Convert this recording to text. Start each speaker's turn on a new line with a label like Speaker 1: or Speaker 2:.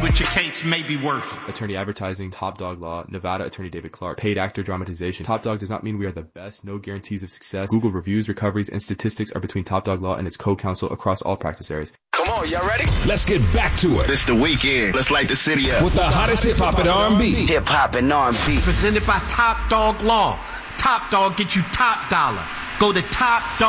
Speaker 1: what your case may be worth.
Speaker 2: Attorney advertising, Top Dog Law, Nevada attorney David Clark. Paid actor dramatization. Top Dog does not mean we are the best, no guarantees of success. Google reviews, recoveries, and statistics are between Top Dog Law and its co-counsel across all practice areas.
Speaker 3: Come on, y'all ready?
Speaker 4: Let's get back to it.
Speaker 3: It's the weekend. Let's light the city up
Speaker 4: with the hottest hip-hop and R&B.
Speaker 3: Hip-hop and R&B.
Speaker 1: Presented by Top Dog Law. Top Dog get you top dollar. Go to Top Dog.